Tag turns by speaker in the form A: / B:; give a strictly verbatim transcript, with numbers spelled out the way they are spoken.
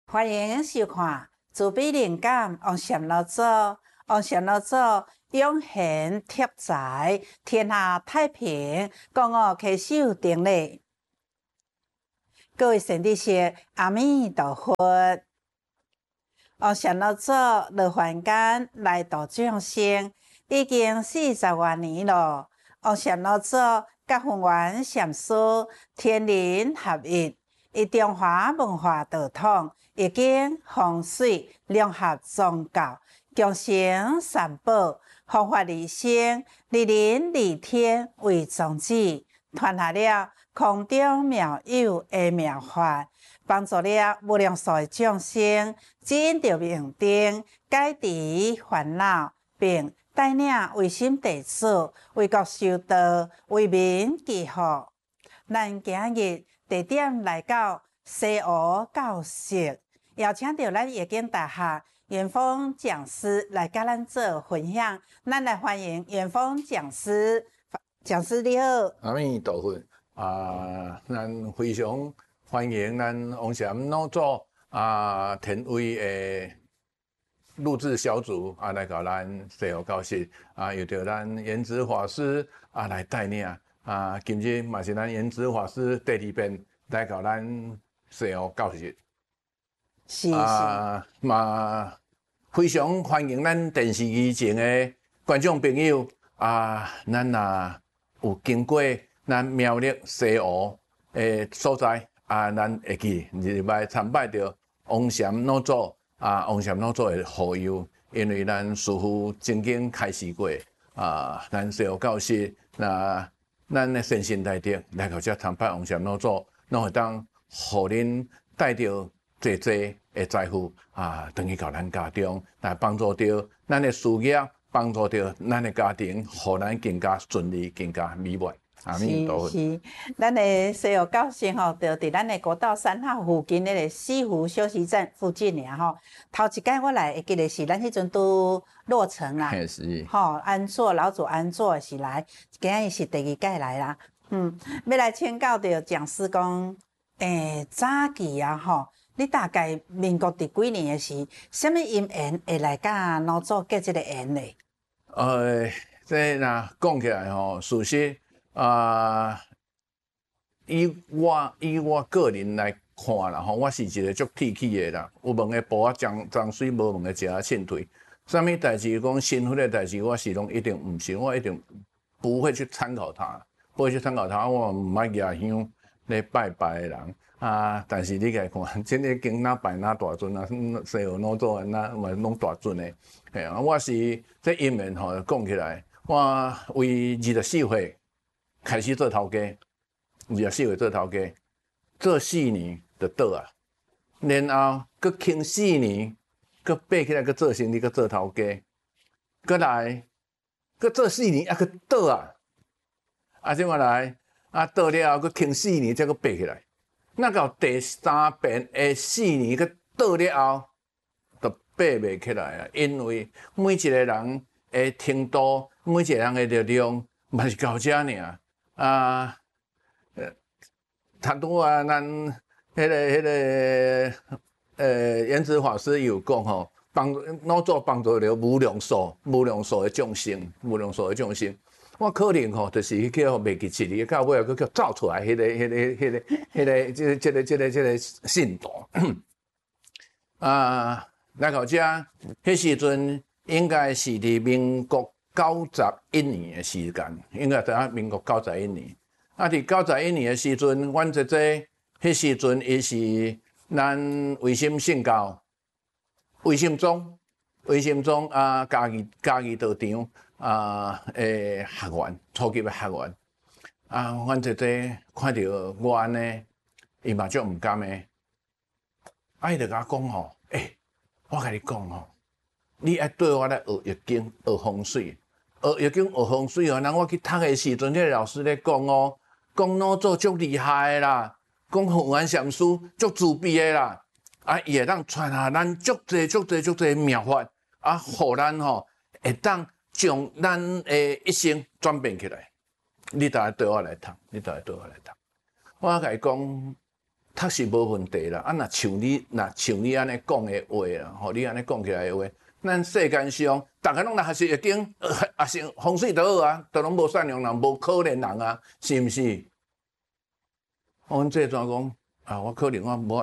A: 欢迎收看自闭灵感王禅老祖，王禅老祖永恒贴在天下太平，讲我开手定力。各位善知识，阿弥陀佛。王禅老祖落凡间来度众生，已经四十多年了。王禅老祖甲弘源禅师天人合一，以中华文化道统。已经风水融合宗教，共生三宝，弘法利生，利人利天为宗旨，传下了空中妙有的妙法，帮助了无量数的众生证得明定，解除烦恼，并带领唯心弟子为国修道，为民祈福。咱今日地点来到西湖教室。邀请到咱夜景大学元丰讲师来甲咱做分享，咱来欢迎元丰讲师。讲师你好，
B: 阿弥陀佛啊！咱非常欢迎咱王禅老祖啊，天威的录制小组啊，来到咱西湖教室啊，由着咱圆寂法师啊来带领啊，今日嘛是咱圆寂法师第二遍来到咱西湖教室。
A: 是
B: 啊，嘛非常欢迎咱电视机前的观众朋友啊，咱啊有经过咱苗栗西湖的所在啊，咱会去入来参拜着王禅老祖啊，王禅老祖的护佑，因为咱师父曾经开示过啊，咱西湖教室那咱的先贤大德来到这参拜王禅老祖，咱会当互恁带着。济济的财富啊，等于到咱家中来帮助着咱的事业，帮助着咱的家庭，互咱更加顺利、更加美满。阿弥陀佛。
A: 是是，咱的西湖教室吼，就伫咱的国道三号附近那个西湖休息站附近尔吼。头一届我来，会记得是咱迄阵都落成啦，
B: 是。
A: 吼、哦，安坐老祖安坐是来，今日是第二届来啦。嗯，要来请教着讲师讲，诶、欸，早期啊吼。你大概民国伫几年的时，什么因缘会来甲老祖结这个缘呢？
B: 呃，这若讲起来吼，事实啊，以我以我个人来看啦吼，我是一个足铁气的啦，有问的补啊脏脏水，无问的食啊凊退。什么代志讲身份的代志，我是拢一定唔信，我一定不会去参考他，不会去参考他，我唔爱举香来拜拜的人。啊！但是你来看，真个经哪拜哪大尊啊，西湖老祖哪嘛拢大尊的。嘿啊，我是这因缘吼讲起来，我为二十四岁开始做头家，二十四岁做头家，做四年就倒啊，然后佮轻四年，佮爬起来佮做生意，佮做头家，佮来佮做四年，啊佮倒啊，啊怎么来？啊倒了后，佮轻四年，才佮爬起来。那到第三遍的四年，佮倒了后，就爬袂起来啊！因为每一个人的程度，每一个人的力量，嘛是到遮尔啊。呃，他拄啊，咱迄、那个、迄、那个呃，圆寂法师有讲吼，帮老祖帮助了无量数、无量数的众生，无量数的众生。我可能吼，就是去叫袂记起哩，到尾又去叫造出来迄、那个、迄、那个、迄、那个、迄、那个、即、这个、即个、即个信徒啊，来到遮，迄时阵应该是伫民国九十一年的时间，应该在民国九十一年。啊，伫九十一年的时阵，阮姐姐迄时阵伊是咱卫心圣教、卫心宗、卫心宗啊，嘉义嘉义道场。啊，诶，学员初级的学员啊，阮姐姐看到我安尼，伊嘛足毋甘诶，啊，伊就甲我讲吼，诶、欸，我甲你讲吼，你爱对我来学易经、学风水、学易经、学风水哦。人我去读诶时阵，迄个老师咧讲哦，讲老祖足厉害诶啦，讲弘源禅师足自闭诶啦，啊，伊会当传下咱足济、足济、足济妙法，啊，互咱吼会当。将咱诶一生转变起来，你大家对我来读，你大家对我来读。我甲伊讲， 确实无问题啦。啊，若像你，若像你安尼讲的话啦，吼，你安尼讲起来的话，咱世间上，逐个拢来学习易经，也是风水都好啊，都拢无善良人，无可怜人啊，是毋是？阮这怎讲啊？我可能我无。